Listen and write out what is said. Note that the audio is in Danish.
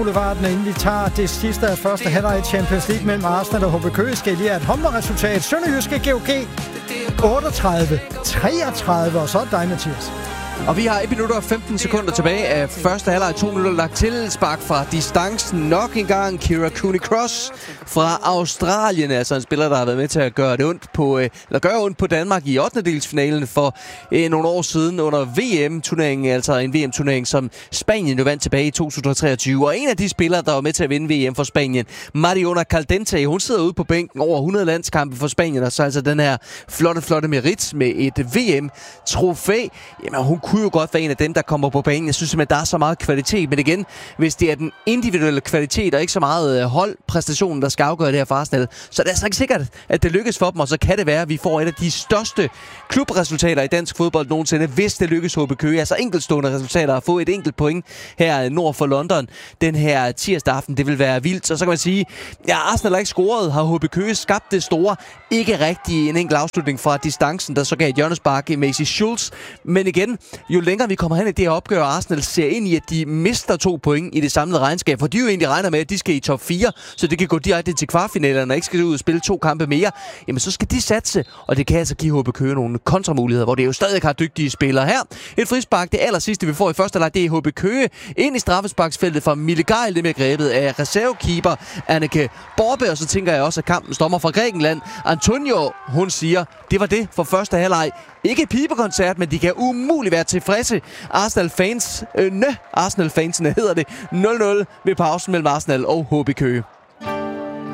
Boulevarden, inden vi tager det sidste af første halvleg i Champions League mellem Arsenal og HB Køge, skal lige have et håndboldresultat. Sønderjyske GOG 38-33, og så er det dig, Mathias. Og vi har 1 minut og 15 sekunder tilbage af første halvleg. 2 minutter lagt til. Spark fra distancen nok en gang. Kira Cooney-Cross fra Australien. Altså en spiller, der har været med til at gøre ondt på Danmark i 8. for nogle år siden under VM-turneringen. Altså en VM-turnering, som Spanien jo vandt tilbage i 2023. Og en af de spillere, der var med til at vinde VM for Spanien, Mariona Caldente, hun sidder ude på bænken over 100 landskampe for Spanien. Og så altså den her flotte merit med et VM-trofæ. Jamen, hun kunne jo godt være en af dem, der kommer på banen. Jeg synes simpelthen, der er så meget kvalitet. Men igen, hvis det er den individuelle kvalitet, og ikke så meget holdpræstationen, der skal afgøre det her for Arsenal, så er det altså ikke sikkert, at det lykkes for dem. Og så kan det være, at vi får et af de største klubresultater i dansk fodbold nogensinde, hvis det lykkes HB Køge. Altså enkeltstående resultater, at få et enkelt point her nord for London den her tirsdag aften. Det vil være vildt. Og så kan man sige, ja, Arsenal har ikke scoret. Har HB Køge skabt det store? Ikke rigtig en enkelt afslutning fra distancen, der så gav et hjørnespark i Macy Schultz. Men igen, jo længere vi kommer hen i det her opgør, Arsenal ser ind i, at de mister 2 point i det samlede regnskab, for de jo egentlig regner med, at de skal i top 4, så det kan gå direkte til kvartfinalerne og ikke skal ud og spille 2 kampe mere, jamen så skal de satse, og det kan altså give HB Køge nogle kontramuligheder, hvor det jo stadig har dygtige spillere her. Et frispark, det aller sidste, vi får i første leg, det er HB Køge ind i straffesparksfeltet fra Mille Geil, det med grebet af reservekeeper Anneke Borbe, og så tænker jeg også, at kampen stommer fra Grækenland. Antonio, hun siger, det var det for første halvleg. Ikke pibekoncert, men de kan umuligt være tilfredse. Arsenal-fansene hedder det 0-0 ved pausen mellem Arsenal og HB Køge.